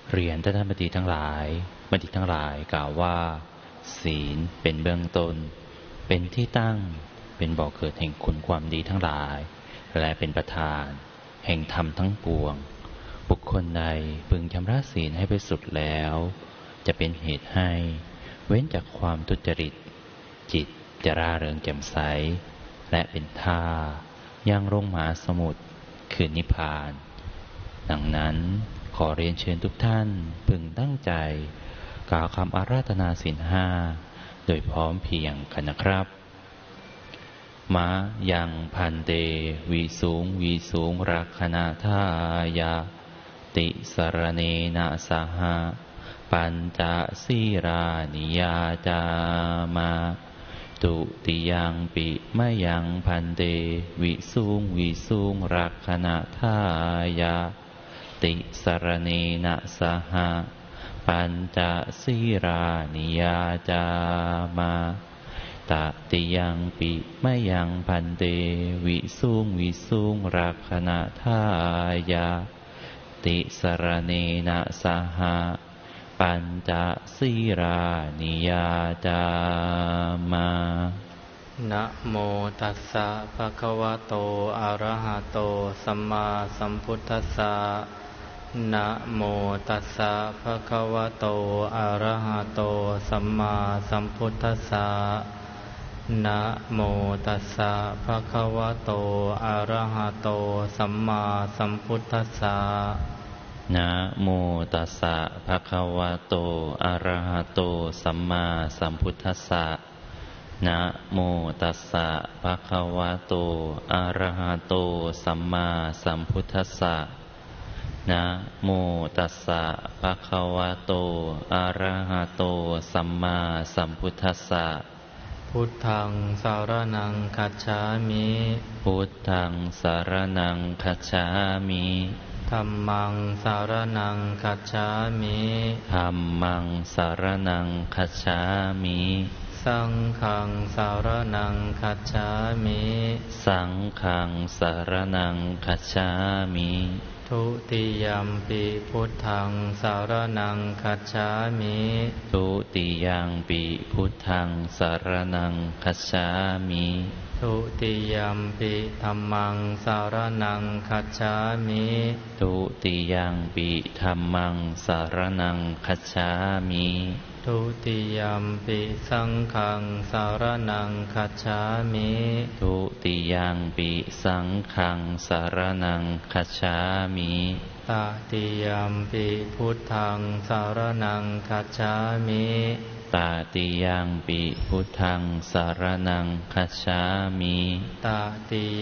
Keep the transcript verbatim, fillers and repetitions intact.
เรียนท่านบัณฑิตทั้งหลายบัณฑิตทั้งหลายกล่าวว่าศีลเป็นเบื้องต้นเป็นที่ตั้งเป็นบ่อเกิดแห่งคุณความดีทั้งหลายและเป็นประธานแห่งธรรมทั้งปวงบุคคลใดพึงชำระศีลให้บริสุทธิ์แล้วจะเป็นเหตุให้เว้นจากความทุจริตจิตจะร่าเริงแจ่มใสและเป็นท่ายังลงมหาสมุทรคือนิพพานดังนั้นขอเรียนเชิญทุกท่านพึงตั้งใจกล่าวคำอาราธนาศีลห้าโดยพร้อมเพียงกันนะครับมะยังพันเตวิสูงวิสูงรักขณาทายาติสรเนนะสหะปัญจศีรานิยาจามาตุติยังปิมะยังพันเตวิสูงวิสูงรักขณาทายาติสรเนนะสหะปัญจศีรานิยาจามาตติยังปิมะยังพันเตวิสูงวิสูงรักขณาทายาติสรเนนะสหะปัญจศีรานิยาจามานะโมตัสสะภะคะวะโตอะระหะโตสัมมาสัมพุทธัสสะนะโมตัสสะภะคะวะโตอะระหะโตสัมมาสัมพุทธัสสะนะโมตัสสะภะคะวะโตอะระหะโตสัมมาสัมพุทธัสสะนะโมตัสสะภะคะวะโตอะระหะโตสัมมาสัมพุทธัสสะนะโมตัสสะภะคะวะโตอะระหะโตสัมมาสัมพุทธัสสะนะโมตัสสะภะคะวะโตอะระหะโตสัมมาสัมพุทธัสสะพุทธังสารนังคัจฉามิพุทธังสารนังคัจฉามิธัมมังสารนังคัจฉามิธัมมังสารนังคัจฉามิสังฆังสารนังคัจฉามิสังฆังสารนังคัจฉามิทุติยัมปิพุทธังสารนังคัจฉามิทุติยังปิพุทธังสารนังคัจฉามิทุติยัมปิธัมมังสารนังคัจฉามิทุติยังปิธัมมังสารนังคัจฉามิทุติยัมปิสังฆังสารนังคัจฉามิทุติยังปิสังฆังสารนังคัจฉามิตติยัมปิพุทธังสารนังคัจฉามิตติยังปิพุทธังสารนังคัจฉามิตติ